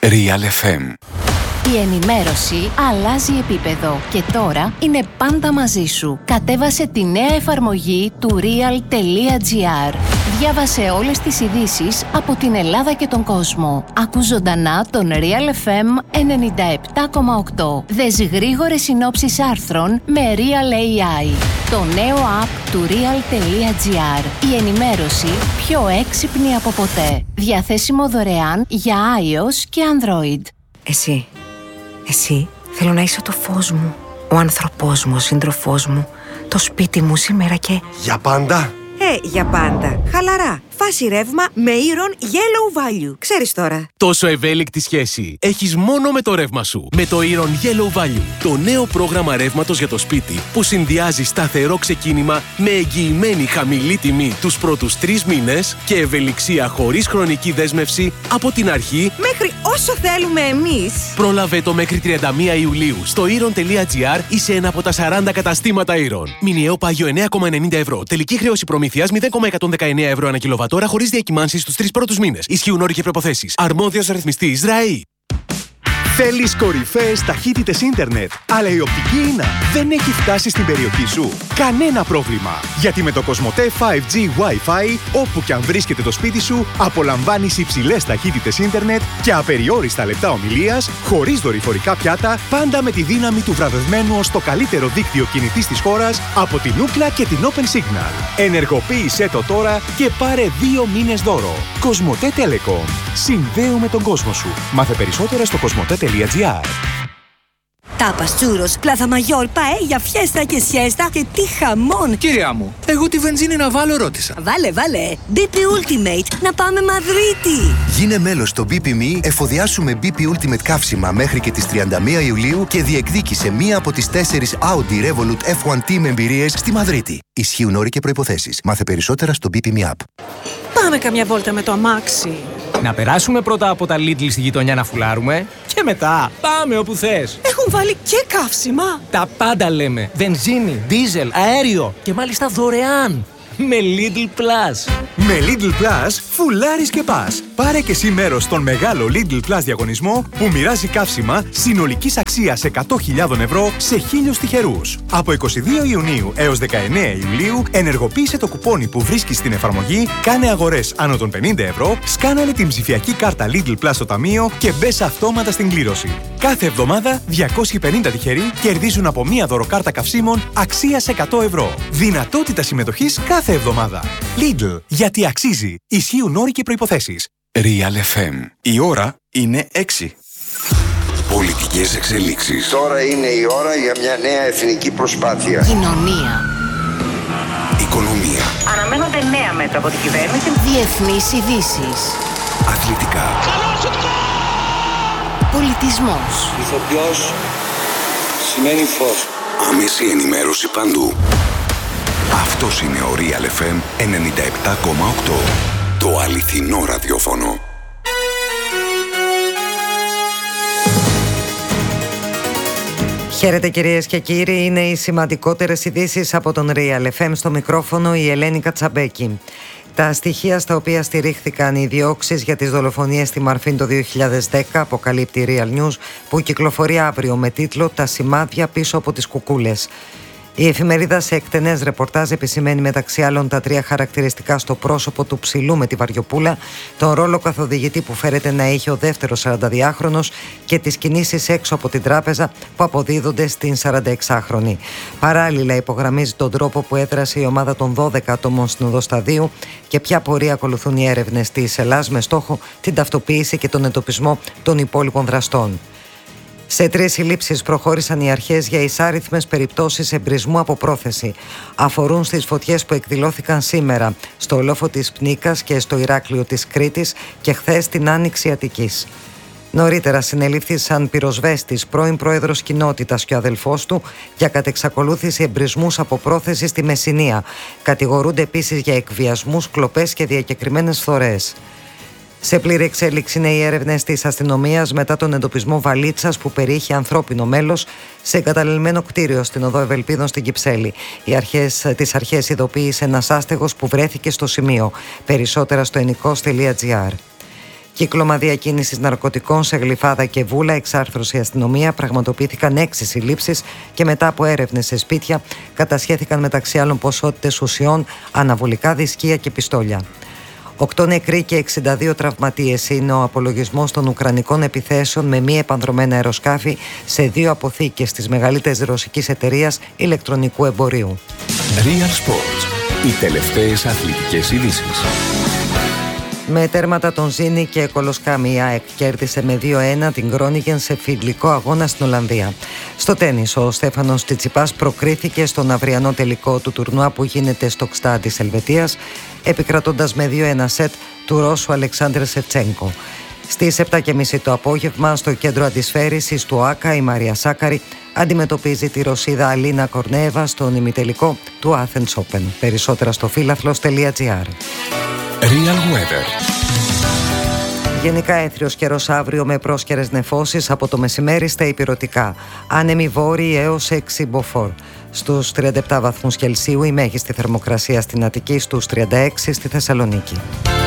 Real FM. Η ενημέρωση αλλάζει επίπεδο και τώρα είναι πάντα μαζί σου. Κατέβασε τη νέα εφαρμογή του real.gr. Διάβασε όλες τις ειδήσεις από την Ελλάδα και τον κόσμο. Άκου ζωντανά τον Real FM 97,8. Δες γρήγορες συνόψεις άρθρων με Real AI. Το νέο app του real.gr. Η ενημέρωση πιο έξυπνη από ποτέ. Διαθέσιμο δωρεάν για iOS και Android. Εσύ, θέλω να είσαι το φως μου, ο άνθρωπός μου, ο σύντροφός μου, το σπίτι μου σήμερα και... Για πάντα! Για πάντα. Χαλαρά. Φάση ρεύμα με Iron Yellow Value. Ξέρεις τώρα. Τόσο ευέλικτη σχέση έχεις μόνο με το ρεύμα σου. Με το Iron Yellow Value. Το νέο πρόγραμμα ρεύματος για το σπίτι που συνδυάζει σταθερό ξεκίνημα με εγγυημένη χαμηλή τιμή τους πρώτους 3 μήνες και ευελιξία χωρίς χρονική δέσμευση από την αρχή Μέχρι όσο θέλουμε εμείς. Πρόλαβε το μέχρι 31 Ιουλίου στο iron.gr ή σε ένα από τα 40 καταστήματα Iron. Μηνιαίο πάγιο 9,90 ευρώ. Τελική χρέωση προμήθειας 0,119 ευρώ ανά κιλοβατόρα χωρίς διακυμάνσεις στους 3 πρώτους μήνες. Ισχύουν όροι και προϋποθέσεις. Αρμόδιος ρυθμιστής ΡΑΗ. Θέλεις κορυφαίες ταχύτητες ίντερνετ, αλλά η οπτική ίνα δεν έχει φτάσει στην περιοχή σου? Κανένα πρόβλημα! Γιατί με το Κοσμοτέ 5G Wi-Fi, όπου και αν βρίσκεται το σπίτι σου, απολαμβάνεις υψηλές ταχύτητες ίντερνετ και απεριόριστα λεπτά ομιλίας, χωρίς δορυφορικά πιάτα, πάντα με τη δύναμη του βραβευμένου ως το καλύτερο δίκτυο κινητής της χώρας από την Ookla και την Open Signal. Ενεργοποίησέ το τώρα και πάρε 2 μήνες δώρο. Κοσμοτέ Telecom. Συνδέουμε τον κόσμο σου. Μάθε περισσότερα στο κοσμοτέ.gr. Τάπας, τσούρος, πλάθα μαγιόλ, παέλια, φιέστα και σιέστα και τι χαμόν! Κυρία μου, εγώ τη βενζίνη να βάλω ρώτησα. Βάλε, BP Ultimate, να πάμε Μαδρίτη! Γίνε μέλος στο BP.me, εφοδιάσου με BP Ultimate καύσιμα μέχρι και τις 31 Ιουλίου και διεκδίκησε μία από τις 4 Audi Revolut F1 Team εμπειρίες στη Μαδρίτη. Ισχύουν όροι και προϋποθέσεις. Μάθε περισσότερα στο BP.me app. Πάμε καμιά βόλτα με το αμάξι. Να περάσουμε πρώτα από τα Lidl στη γειτονιά να φουλάρουμε και μετά πάμε όπου θες. Έχουν βάλει και καύσιμα. Τα πάντα λέμε. Βενζίνη, δίζελ, αέριο και μάλιστα δωρεάν. Με Lidl Plus. Με Lidl Plus φουλάρεις και πας. Πάρε και εσύ μέρος στον μεγάλο Lidl Plus διαγωνισμό που μοιράζει καύσιμα συνολικής αξίας 100.000 ευρώ σε 1.000 τυχερούς. Από 22 Ιουνίου έως 19 Ιουλίου ενεργοποίησε το κουπόνι που βρίσκεις στην εφαρμογή, κάνε αγορές άνω των 50 ευρώ, σκάναρε την ψηφιακή κάρτα Lidl Plus στο ταμείο και μπες αυτόματα στην κλήρωση. Κάθε εβδομάδα 250 τυχεροί κερδίζουν από μία δωροκάρτα καυσίμων αξίας 100 ευρώ. Δυνατότητα συμμετοχής κάθε εβδομάδα. Lidl, γιατί αξίζει. Ισχύουν όροι και προϋποθέσεις. Real FM. Η ώρα είναι 6. Πολιτικές εξελίξεις. Τώρα είναι η ώρα για μια νέα εθνική προσπάθεια. Κοινωνία. Οικονομία. Αναμένονται νέα μέτρα από την κυβέρνηση. Διεθνείς ειδήσεις. Αθλητικά. Πολιτισμός. Ηθοποιός σημαίνει φως. Άμεση ενημέρωση παντού. Αυτός είναι ο Real FM 97,8. Το αληθινό ραδιόφωνο. Χαίρετε κυρίες και κύριοι, είναι οι σημαντικότερες ειδήσεις από τον Real FM. Στο μικρόφωνο η Ελένη Κατσαμπέκη. Τα στοιχεία στα οποία στηρίχθηκαν οι διώξεις για τις δολοφονίες στη Μαρφίν το 2010 αποκαλύπτει Real News, που κυκλοφορεί αύριο με τίτλο «Τα σημάδια πίσω από τις κουκούλες». Η εφημερίδα σε εκτενές ρεπορτάζ επισημαίνει μεταξύ άλλων τα 3 χαρακτηριστικά στο πρόσωπο του ψηλού με τη βαριοπούλα, τον ρόλο καθοδηγητή που φέρεται να είχε ο δεύτερος 42χρονος και τις κινήσεις έξω από την τράπεζα που αποδίδονται στην 46χρονη. Παράλληλα υπογραμμίζει τον τρόπο που έδρασε η ομάδα των 12 ατόμων στην οδό Σταδίου και ποια πορεία ακολουθούν οι έρευνες της Ελλάς με στόχο την ταυτοποίηση και τον εντοπισμό των υπόλοιπων δραστών. Σε 3 συλλήψεις προχώρησαν οι αρχές για εισάριθμες περιπτώσεις εμπρισμού από πρόθεση. Αφορούν στις φωτιές που εκδηλώθηκαν σήμερα στο Λόφο της Πνίκας και στο Ηράκλειο της Κρήτης και χθες στην Άνοιξη Αττικής. Νωρίτερα συνελήφθησαν πυροσβέστης, πρώην πρόεδρος κοινότητας και ο αδελφός του για κατεξακολούθηση εμπρισμούς από πρόθεση στη Μεσσηνία. Κατηγορούνται επίσης για εκβιασμούς, κλοπές και διακεκριμένες φθορές. Σε πλήρη εξέλιξη είναι οι έρευνες της αστυνομίας μετά τον εντοπισμό βαλίτσας που περιείχε ανθρώπινο μέλος σε εγκαταλελειμμένο κτίριο στην οδό Ευελπίδων στην Κυψέλη. Τις αρχές ειδοποίησε ένας άστεγος που βρέθηκε στο σημείο. Περισσότερα στο ennikos.gr. Κύκλωμα διακίνησης ναρκωτικών σε Γλυφάδα και Βούλα, εξάρθρωσε η αστυνομία. Πραγματοποιήθηκαν 6 συλλήψεις και μετά από έρευνες σε σπίτια κατασχέθηκαν μεταξύ άλλων ποσότητες ουσιών, αναβολικά δισκία και πιστόλια. 8 νεκροί και 62 τραυματίες είναι ο απολογισμός των ουκρανικών επιθέσεων με μη επανδρωμένα αεροσκάφη σε 2 αποθήκες της μεγαλύτερης ρωσικής εταιρείας ηλεκτρονικού εμπορίου. Real Sports. Οι τελευταίες αθλητικές ειδήσεις. Με τέρματα τον Ζήνη και Κολοσκάμι, η ΑΕΚ κέρδισε με 2-1 την Γκρόνιγεν σε φιλικό αγώνα στην Ολλανδία. Στο τένις, ο Στέφανος Τσιτσιπάς προκρίθηκε στον αυριανό τελικό του τουρνουά που γίνεται στο Κστά της Ελβετίας, επικρατώντας με 2-1 σετ του Ρώσου Αλεξάνδρ Σεβτσένκο. Στις 7.30 το απόγευμα, στο κέντρο αντισφαίρησης του ΆΚΑ, η Μαρία Σάκαρη αντιμετωπίζει τη Ρωσίδα Αλίνα Κορνέβα στον ημιτελικό του Athens Open. Περισσότερα στο φύλαθλος.gr. Real Weather. Γενικά έθριος καιρός αύριο με πρόσκαιρες νεφώσεις από το μεσημέρι στα ηπειρωτικά. Άνεμοι βόρειοι έως 6 μποφόρ. Στους 37 βαθμούς Κελσίου η μέγιστη θερμοκρασία στην Αττική, στους 36 στη Θεσσαλονίκη.